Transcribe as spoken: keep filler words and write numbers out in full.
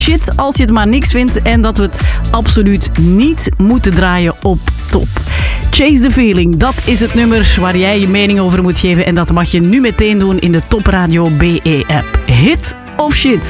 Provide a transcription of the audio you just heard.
shit als je het maar niks vindt en dat we het absoluut niet moeten draaien op top. Chase the Feeling, dat is het nummer waar jij je mening over moet geven en dat mag je nu meteen doen in de Top Radio B E-app. Hit of shit?